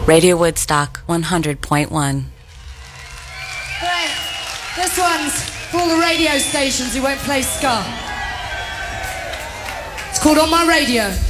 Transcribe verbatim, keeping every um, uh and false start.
Radio Woodstock one hundred point one. Right. This one's for all the radio stations who won't play ska. It's called On My Radio.